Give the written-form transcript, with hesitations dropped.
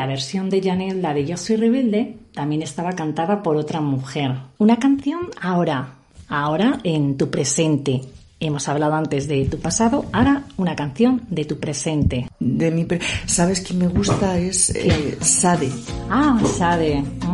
la versión de Janelle, la de Yo soy rebelde, también estaba cantada por otra mujer. Una canción ahora en tu presente. Hemos hablado antes de tu pasado, ahora una canción de tu presente. ¿Sabes quién me gusta? Es Sade. Sade.